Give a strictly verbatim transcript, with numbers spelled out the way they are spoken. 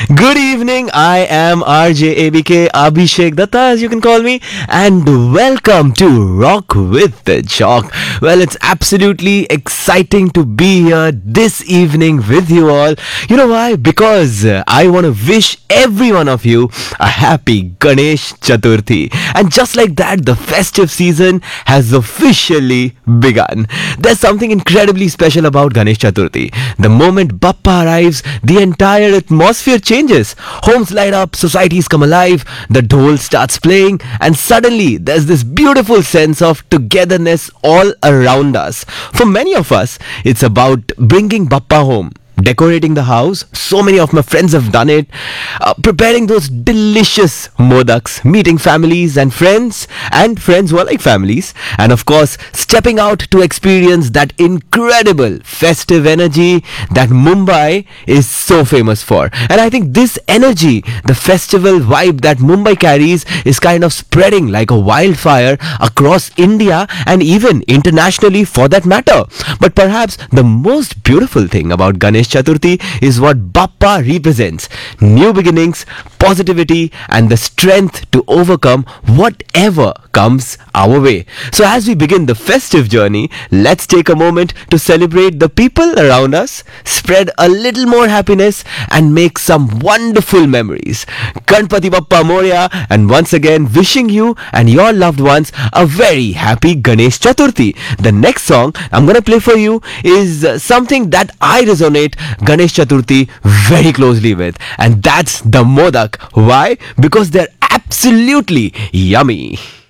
Good evening. I am R J A B K Abhishek Datta, as you can call me, and welcome to Rock with the Chalk. Well, it's absolutely exciting to be here this evening with you all. You know why? Because uh, I want to wish every one of you a happy Ganesh Chaturthi. And just like that, the festive season has officially begun. There's something incredibly special about Ganesh Chaturthi. The moment Bappa arrives, the entire atmosphere changes. Homes light up, societies come alive, the dhol starts playing, and suddenly there's this beautiful sense of togetherness all around us. For many of us, it's about bringing Bappa home, decorating the house. So many of my friends have done it. Uh, preparing those delicious modaks, meeting families and friends, and friends who are like families, and of course, stepping out to experience that incredible festive energy that Mumbai is so famous for. And I think this energy, the festival vibe that Mumbai carries, is kind of spreading like a wildfire across India and even internationally for that matter. But perhaps the most beautiful thing about Ganesh Chaturthi is what Bappa represents: new beginnings, positivity, and the strength to overcome whatever comes our way. So as we begin the festive journey, let's take a moment to celebrate the people around us, spread a little more happiness, and make some wonderful memories. Ganpati Bappa Moria, and once again wishing you and your loved ones a very happy Ganesh Chaturthi. The next song I'm gonna play for you is uh, something that I resonate Ganesh Chaturthi very closely with, and that's the Modak. Why? Because they're absolutely yummy.